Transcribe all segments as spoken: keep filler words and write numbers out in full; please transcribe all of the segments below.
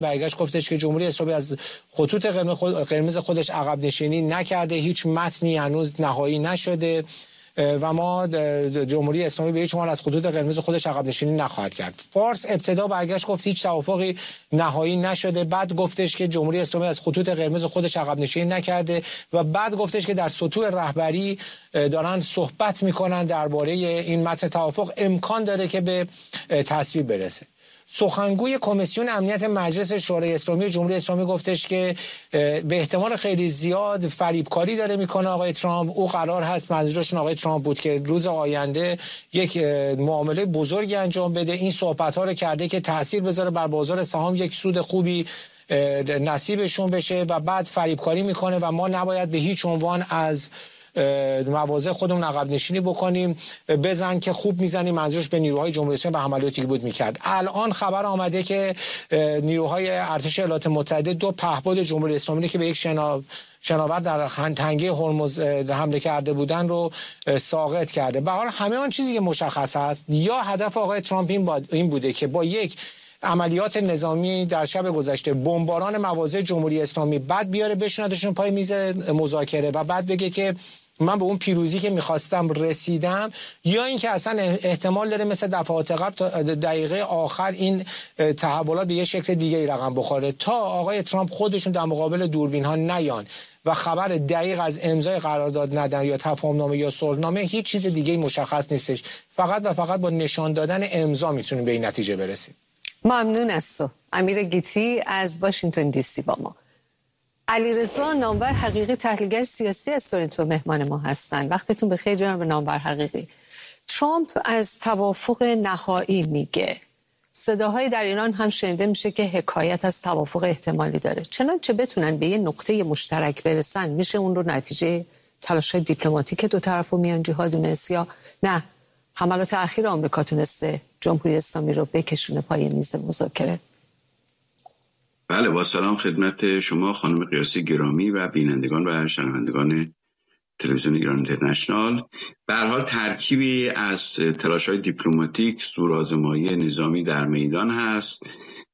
برگشت گفتش که جمهوری اسلامی از خطوط قرمز خودش عقب نشینی نکرده، هیچ متنی هنوز نهایی نشده و ما جمهوری اسلامی به هیچ عنوان از خطوط قرمز خودش عقب نشینی نخواهد کرد. فارس ابتدا برگشت گفت هیچ توافقی نهایی نشده، بعد گفتش که جمهوری اسلامی از خطوط قرمز خودش عقب نشینی نکرده و بعد گفتش که در سطوح رهبری دارن صحبت میکنن درباره این متن توافق، امکان داره که به تصویب برسه. سخنگوی کمیسیون امنیت مجلس شورای اسلامی جمهوری اسلامی گفتش که به احتمال خیلی زیاد فریبکاری داره میکنه آقای ترامپ. او قرار هست، منظورشون آقای ترامپ بود، که روز آینده یک معامله بزرگی انجام بده. این صحبت ها رو کرده که تاثیر بذاره بر بازار سهام، یک سود خوبی نصیبشون بشه و بعد فریبکاری میکنه و ما نباید به هیچ عنوان از مواضع خودمون عقب نشینی بکنیم. بزن که خوب میزنیم، منظورش به نیروهای جمهوری اسلامی و حملاتی که بود میکرد. الان خبر آمده که نیروهای ارتش ایالات متحده دو پهپاد جمهوری اسلامی که به یک شنا شناور در تنگه هرمز حمله کرده بودن رو ساقط کرده. به هر حال همه آن چیزی که مشخص است، یا هدف آقای ترامپ این, این بوده که با یک عملیات نظامی در شب گذشته بمباران مواضع جمهوری اسلامی بعد بیاره بشوندشون پای میز مذاکره و بعد بگه که من به اون پیروزی که میخواستم رسیدم، یا اینکه اصلا احتمال داره مثل دفعات قبل تا دقیقه آخر این تحولات به یه شکل دیگه رقم بخوره تا آقای ترامپ خودشون در مقابل دوربین ها نیان و خبر دقیق از امضای قرارداد ندن یا تفاهمنامه یا صلحنامه. هیچ چیز دیگه مشخص نیستش، فقط و فقط با نشان دادن امضا میتونیم به این نتیجه برسیم. ممنون از تو امیر گیتی از واشنگتن دی سی با ما. علیرضا نامور حقیقی تحلیلگر سیاسی از تورنتو مهمان ما هستن. وقتتون بخیر جناب نامور حقیقی. ترامپ از توافق نهایی میگه، صداهای در ایران هم شنیده میشه که حکایت از توافق احتمالی داره. چنانچه بتونن به یه نقطه مشترک برسن، میشه اون رو نتیجه تلاش‌های دیپلماتیک دو طرف و میان جهاد دونست، یا نه حملات اخیر آمریکا تونسته جمهوری اسلامی رو بکشونه پای میز مذاکره؟ بله، با سلام خدمت شما خانم قیاسی گرامی و بینندگان و شنوندگان تلویزیون ایران اینترنشنال. به هر حال ترکیبی از تلاش‌های دیپلماتیک، زورآزمایی نظامی در میدان هست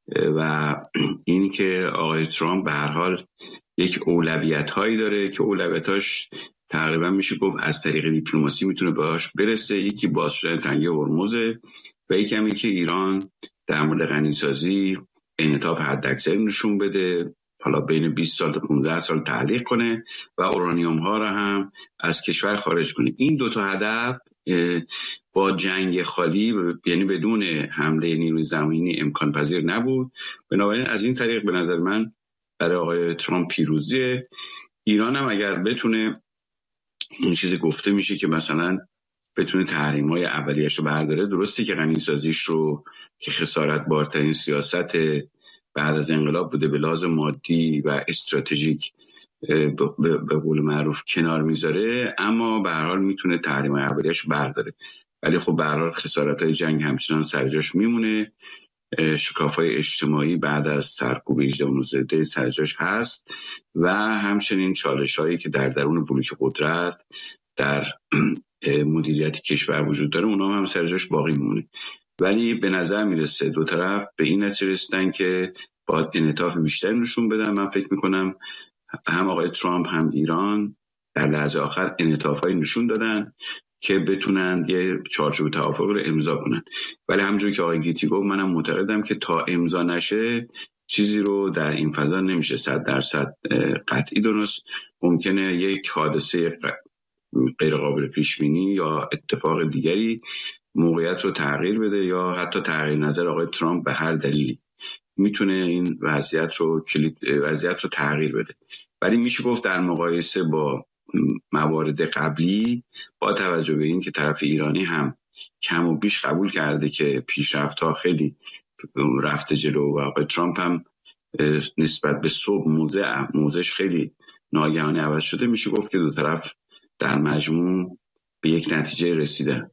و این که آقای ترامپ به هر حال یک اولویت‌هایی داره که اولویتاش تقریبا میشه گفت از طریق دیپلماسی میتونه باهاش برسه. یکی باز شدن تنگه هرمز و یکی هم که ایران در مورد غنیسازی انعطاف حداکثری نشون بده، حالا بین بیست سال تا پانزده سال تعلیق کنه و اورانیوم ها رو هم از کشور خارج کنه. این دو تا هدف با جنگ خالی، یعنی بدون حمله نیروی زمینی، امکان پذیر نبود. بنابراین از این طریق به نظر من برای آقای ترامپ پیروزیه. ایران هم اگر بتونه، این چیزی گفته میشه که مثلا بتونه تحریم‌های اولیه‌اش رو برداره، درسته که غنی‌سازیش رو که خسارت بارترین سیاست بعد از انقلاب بوده به لحاظ مادی و استراتژیک به قول معروف کنار میذاره، اما به هر حال میتونه تحریم‌های اولیه‌اش رو برداره. ولی خب به هر حال خسارت‌های جنگ همچنان سر جاش میمونه. شکاف‌های اجتماعی بعد از سرکوب هجده و نوزده سر جاش هست و همچنین چالش‌هایی که در درون بلوک قدرت در مدیریت کشور وجود داره، اونا هم سر جاش باقی میمونه. ولی به نظر میرسه دو طرف به این نتیجه رسیدن که باید انعطاف بیشتری نشون بدن. من فکر میکنم هم آقای ترامپ هم ایران در لحظه آخر انعطافایی نشون دادن که بتونن یه چارچوب توافق رو امضا کنن. ولی همونجوری که آقای گیتی گفت، منم معتقدم که تا امضا نشه چیزی رو در این فضا نمیشه صد درصد قطعی دونست. ممکنه یک حادثه غیر قابل پیش بینی یا اتفاق دیگری موقعیت رو تغییر بده، یا حتی تغییر نظر آقای ترامپ به هر دلیلی میتونه این وضعیت رو کلید وضعیت رو تغییر بده. ولی میشه گفت در مقایسه با موارد قبلی، با توجه به این که طرف ایرانی هم کم و بیش قبول کرده که پیشرفت‌ها خیلی رفته جلو و آقای ترامپ هم نسبت به صبح موضع موضعش خیلی ناگهانی عوض شده، میشه گفت که دو طرف در مجموع به یک نتیجه رسیده.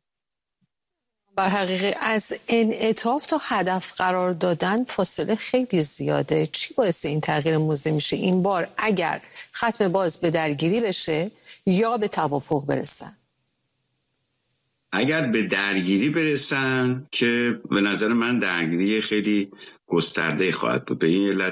بر حقیقت از انعطاف تا هدف قرار دادن فاصله خیلی زیاده. چی باعث این تغییر موضع میشه این بار اگر ختم باز به درگیری بشه یا به توافق برسن؟ اگر به درگیری برسن که به نظر من درگیری خیلی گسترده خواهد بود، به این علت